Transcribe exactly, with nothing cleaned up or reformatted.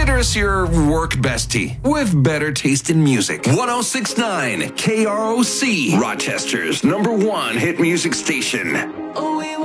consider us your work bestie with better taste in music. one oh six point nine K R O C, Rochester's number one hit music station. Oh, we